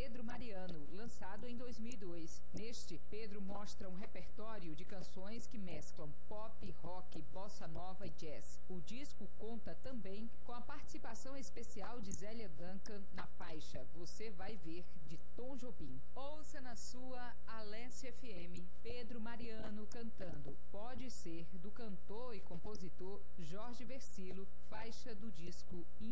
Pedro Mariano, lançado em 2002. Neste, Pedro mostra um repertório de canções que mesclam pop, rock, bossa nova e jazz. O disco conta também com a participação especial de Zélia Duncan na faixa Você Vai Ver, de Tom Jobim. Ouça na sua Alesse FM, Pedro Mariano cantando Pode Ser, do cantor e compositor Jorge Versilo, faixa do disco